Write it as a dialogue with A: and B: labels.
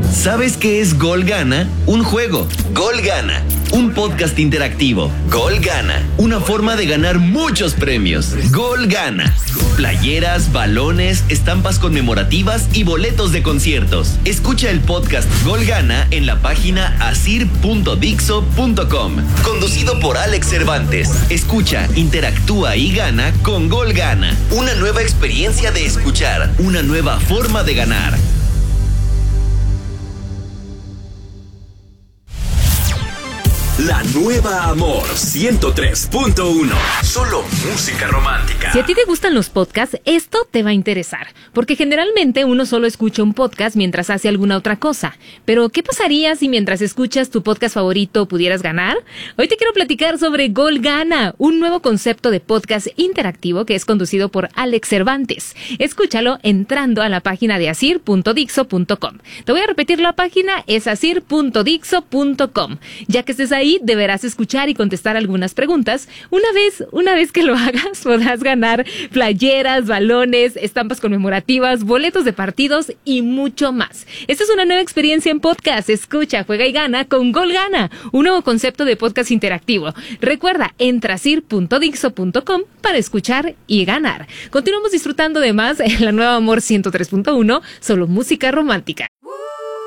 A: ¿Sabes qué es Gol Gana? Un juego. Gol Gana. Un podcast interactivo. Gol Gana. Una forma de ganar muchos premios. Gol Gana. Playeras, balones, estampas conmemorativas y boletos de conciertos. Escucha el podcast Gol Gana en la página asir.dixo.com. Conducido por Alex Cervantes. Escucha, interactúa y gana con Gol Gana. Una nueva experiencia de escuchar. Una nueva forma de ganar.
B: La nueva Amor 103.1. Solo música romántica.
C: Si a ti te gustan los podcasts, esto te va a interesar, porque generalmente uno solo escucha un podcast mientras hace alguna otra cosa. Pero, ¿qué pasaría si mientras escuchas tu podcast favorito pudieras ganar? Hoy te quiero platicar sobre Gol Gana, un nuevo concepto de podcast interactivo que es conducido por Alex Cervantes. Escúchalo entrando a la página de asir.dixo.com. Te voy a repetir la página, es asir.dixo.com. Ya que estés ahí, deberás escuchar y contestar algunas preguntas. Una vez que lo hagas, podrás ganar playeras, balones, estampas conmemorativas, boletos de partidos y mucho más. Esta es una nueva experiencia en podcast. Escucha, juega y gana con Gol Gana, un nuevo concepto de podcast interactivo. Recuerda, entra a asir.dixo.com para escuchar y ganar. Continuamos disfrutando de más en la nueva Amor 103.1, solo música romántica.